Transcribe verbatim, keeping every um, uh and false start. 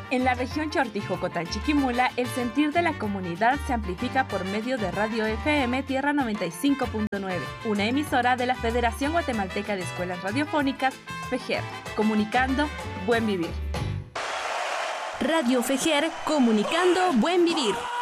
En la región Chortijocotán-Chiquimula, el sentir de la comunidad se amplifica por medio de Radio F M Tierra noventa y cinco punto nueve, una emisora de la Federación Guatemalteca de Escuelas Radiofónicas, FEGER, comunicando Buen Vivir. Radio FEGER, comunicando Buen Vivir.